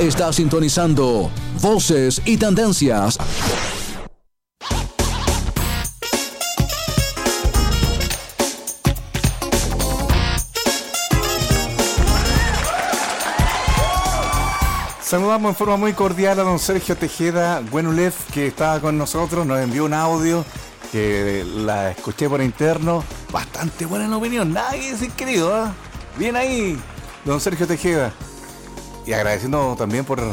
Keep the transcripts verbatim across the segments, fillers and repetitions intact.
Está sintonizando Voces y Tendencias. Saludamos en forma muy cordial a don Sergio Tejeda Güenulev, que estaba con nosotros, nos envió un audio que la escuché por interno. Bastante buena en la opinión, nada que decir, querido, ¿eh? Bien ahí, don Sergio Tejeda. Y agradeciendo también por,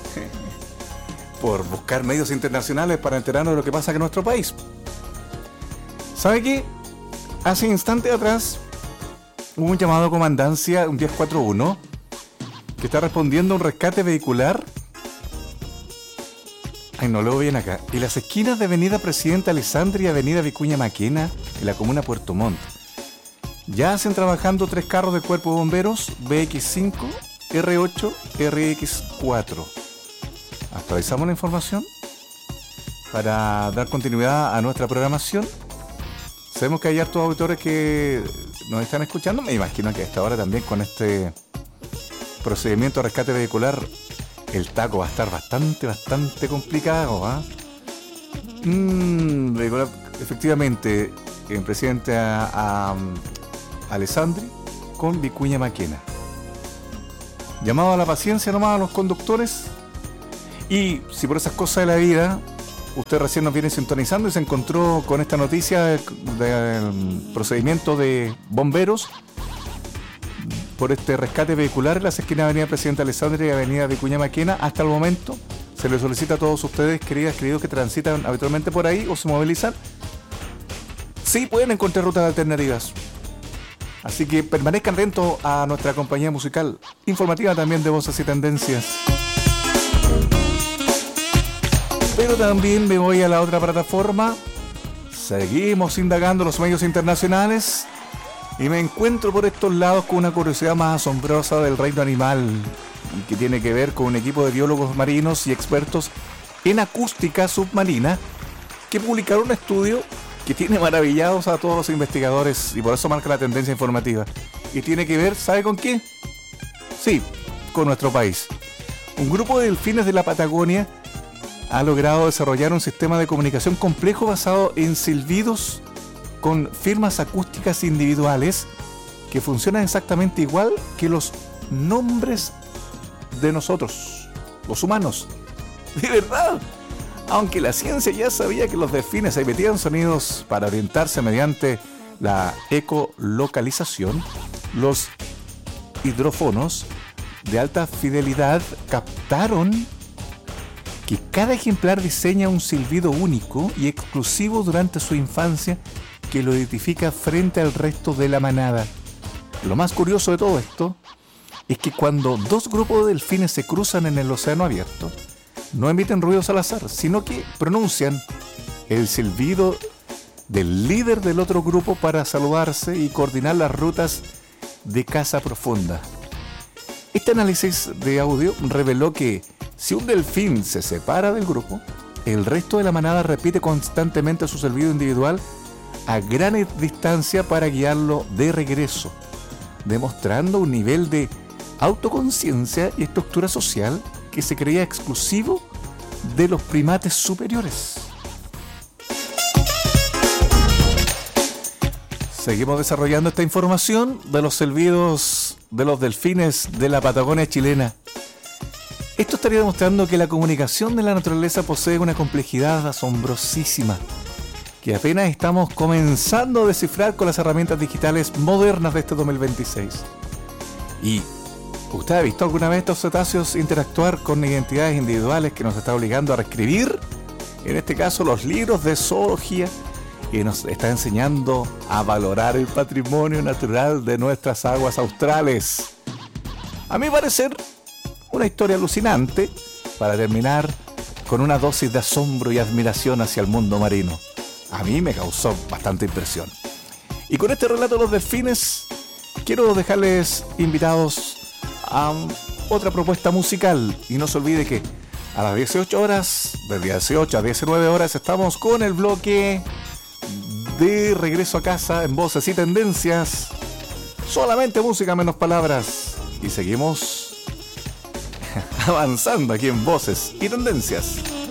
por buscar medios internacionales para enterarnos de lo que pasa en nuestro país. ¿Sabe qué? Hace instantes atrás hubo un llamado a comandancia, un diez cuarenta y uno, que está respondiendo a un rescate vehicular. Ay, no lo veo bien acá. En las esquinas de Avenida Presidenta Alessandri y Avenida Vicuña Maquena, en la comuna Puerto Montt. Ya hacen trabajando tres carros del Cuerpo de Bomberos, B X cinco, R ocho, R X cuatro. Actualizamos la información para dar continuidad a nuestra programación. Sabemos que hay hartos auditores que nos están escuchando. Me imagino que a esta hora también con este procedimiento de rescate vehicular el taco va a estar bastante, bastante complicado, ¿ah? ¿eh? Mm, efectivamente, el presidente a, a, a Alessandri con Vicuña Maquena. Llamado a la paciencia nomás a los conductores. Y si por esas cosas de la vida usted recién nos viene sintonizando y se encontró con esta noticia del, del procedimiento de bomberos por este rescate vehicular en las esquinas de Avenida Presidenta Alessandri y Avenida Vicuña Maquena, hasta el momento se les solicita a todos ustedes, queridas, queridos, que transitan habitualmente por ahí o se movilizan, sí pueden encontrar rutas alternativas. Así que permanezcan atentos a nuestra compañía musical informativa también de Voces y Tendencias. Pero también me voy a la otra plataforma. Seguimos indagando los medios internacionales y me encuentro por estos lados con una curiosidad más asombrosa del reino animal, que tiene que ver con un equipo de biólogos marinos y expertos en acústica submarina que publicaron un estudio que tiene maravillados a todos los investigadores y por eso marca la tendencia informativa. Y tiene que ver, ¿sabe con qué? Sí, con nuestro país. Un grupo de delfines de la Patagonia ha logrado desarrollar un sistema de comunicación complejo basado en silbidos con firmas acústicas individuales que funcionan exactamente igual que los nombres de nosotros, los humanos. De verdad. Aunque la ciencia ya sabía que los delfines emitían sonidos para orientarse mediante la ecolocalización, los hidrófonos de alta fidelidad captaron que cada ejemplar diseña un silbido único y exclusivo durante su infancia que lo identifica frente al resto de la manada. Lo más curioso de todo esto es que cuando dos grupos de delfines se cruzan en el océano abierto, no emiten ruidos al azar, sino que pronuncian el silbido del líder del otro grupo para saludarse y coordinar las rutas de caza profunda. Este análisis de audio reveló que si un delfín se separa del grupo, el resto de la manada repite constantemente su silbido individual a gran distancia para guiarlo de regreso, demostrando un nivel de autoconciencia y estructura social que se creía exclusivo de los primates superiores. Seguimos desarrollando esta información de los silbidos de los delfines de la Patagonia chilena. Esto estaría demostrando que la comunicación de la naturaleza posee una complejidad asombrosísima, que apenas estamos comenzando a descifrar con las herramientas digitales modernas de este dos mil veintiséis. Y ¿usted ha visto alguna vez estos cetáceos interactuar con identidades individuales que nos está obligando a reescribir, en este caso, los libros de zoología, y nos está enseñando a valorar el patrimonio natural de nuestras aguas australes? A mi parecer, una historia alucinante para terminar con una dosis de asombro y admiración hacia el mundo marino. A mí me causó bastante impresión. Y con este relato de los delfines, quiero dejarles invitados a otra propuesta musical. Y no se olvide que a las dieciocho horas, de dieciocho a diecinueve horas, estamos con el bloque de Regreso a Casa en Voces y Tendencias. Solamente música, menos palabras. Y seguimos avanzando aquí en Voces y Tendencias.